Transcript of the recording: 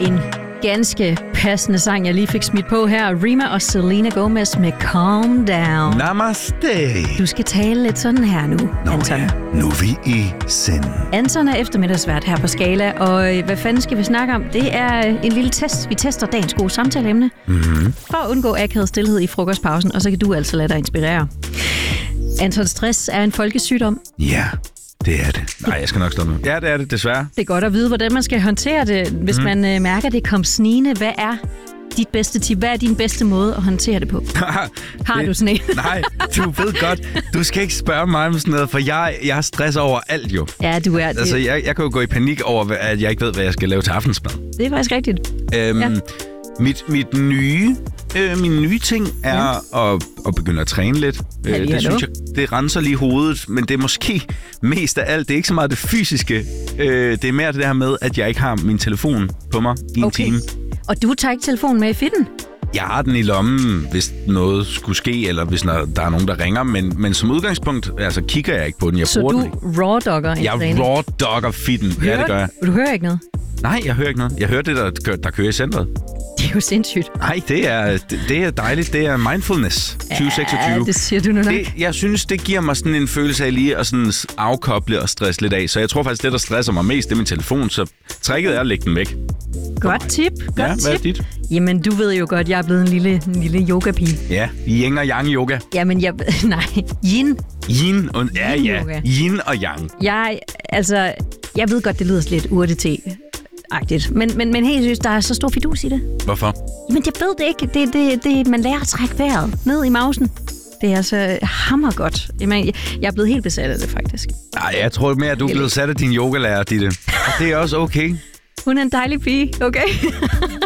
en ganske passende sang, jeg lige fik smidt på her. Rema og Selena Gomez med Calm Down. Namaste. Du skal tale lidt sådan her nu, Anton. Ja. Nu er vi i send. Anton er eftermiddagsvært her på Skala, og hvad fanden skal vi snakke om? Det er en lille test. Vi tester dagens gode samtaleemne. Mm-hmm. For at undgå akavet stillhed i frokostpausen, og så kan du altså lade dig inspirere. Anton, stress er en folkesygdom. Ja, det er det. Nej, jeg skal nok stå nu. Ja, det er det, desværre. Det er godt at vide, hvordan man skal håndtere det, hvis man mærker, det kom snigende. Hvad er dit bedste tip? Hvad er din bedste måde at håndtere det på? Har du sådan en? Nej, du ved godt. Du skal ikke spørge mig om sådan noget, for jeg stresser over alt jo. Ja, du er det. Altså, jeg kan jo gå i panik over, at jeg ikke ved, hvad jeg skal lave til aftensmad. Det er faktisk rigtigt. Min nye ting er at begynde at træne lidt. Det synes jeg, det renser lige hovedet, men det er måske mest af alt. Det er ikke så meget det fysiske. Det er mere det her med, at jeg ikke har min telefon på mig i en time. Og du tager ikke telefonen med i fitten? Jeg har den i lommen, hvis noget skulle ske, eller hvis der er nogen, der ringer. Men som udgangspunkt, altså kigger jeg ikke på den. Jeg bruger den ikke. Så du raw-dogger en træning? Jeg raw-dogger fitten. Ja, det gør jeg. Du hører ikke noget? Nej, jeg hører ikke noget. Jeg hører det, der kører i centret. Det er jo sindssygt. Nej, det er dejligt. Det er mindfulness 2026. Ja, det siger du nu nok. Jeg synes, det giver mig sådan en følelse af lige at sådan afkoble og stresse lidt af. Så jeg tror faktisk, det, der stresser mig mest, det er min telefon. Så tricket er at lægge den væk. Godt tip. Hvad er dit? Jamen, du ved jo godt, jeg er blevet en lille yoga-pige. Ja, yin og yang yoga. Jamen, nej, yin. Yin og yoga. Yin og yang. Jeg ved godt, det lyder lidt urte-agtigt. Men helt seriøst, der er så stor fidus i det. Hvorfor? Jamen, jeg ved det ikke. Man lærer at trække vejret ned i mausen. Det er altså hammergodt. Jamen, jeg er blevet helt besat af det, faktisk. Nej, jeg tror mere, at du er blevet sat af din yogalærer, Ditte. Og det er også okay. Hun er en dejlig pige, okay?